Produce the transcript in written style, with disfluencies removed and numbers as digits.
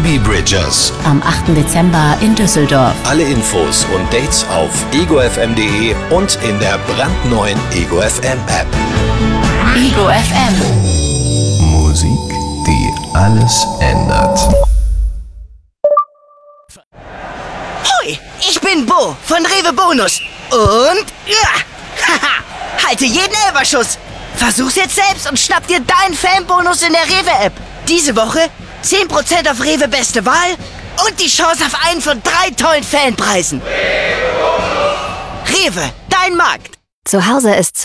Phoebe Bridgers. Am 8. Dezember in Düsseldorf. Alle Infos und Dates auf egofm.de und in der brandneuen Ego FM App. Ego FM. Musik, die alles ändert. Hoi, ich bin Bo von Rewe Bonus. Und halte jeden Elferschuss. Versuch's jetzt selbst und schnapp dir deinen Fanbonus in der Rewe-App. Diese Woche 10% auf Rewe Beste Wahl und die Chance auf einen von 3 tollen Fanpreisen. Rewe, dein Markt. Zu Hause ist